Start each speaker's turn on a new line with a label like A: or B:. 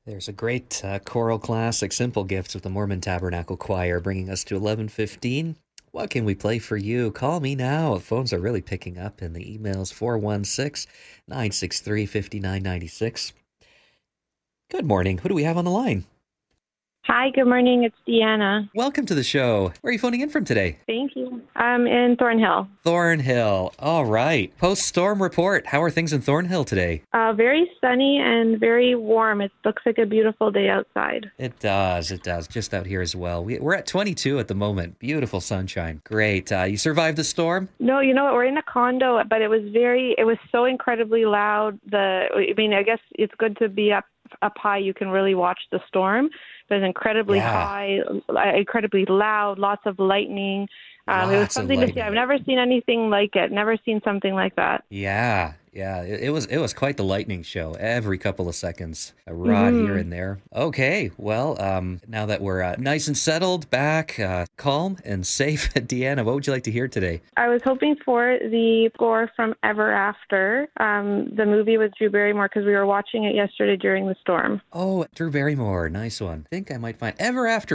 A: There's a great choral classic, Simple Gifts, with the Mormon Tabernacle Choir, bringing us to 11:15. What can we play for you? Call me now. The phones are really picking up, and the email's 416-963-5996. Good morning. Who do we have on the line?
B: Hi, good morning. It's Deanna.
A: Welcome to the show. Where are you phoning in from today?
B: Thank you. I'm in Thornhill.
A: Thornhill. All right. Post-storm report. How are things in Thornhill today?
B: Very sunny and very warm. It looks like a beautiful day outside.
A: It does. It does. Just out here as well. We're at 22 at the moment. Beautiful sunshine. Great. You survived the storm?
B: No, you know what? We're in a condo, but it was so incredibly loud. I guess it's good to be up high. You can really watch the storm. But it's incredibly high, incredibly loud, lots of lightning. It was something to see. I've never seen anything like it. Never seen something like that.
A: Yeah. It was quite the lightning show. Every couple of seconds, a rod here and there. Okay, well, now that we're nice and settled, back, calm and safe, Deanna, what would you like to hear today?
B: I was hoping for the score from Ever After, the movie with Drew Barrymore, because we were watching it yesterday during the storm.
A: Oh, Drew Barrymore, nice one. I think I might find Ever After.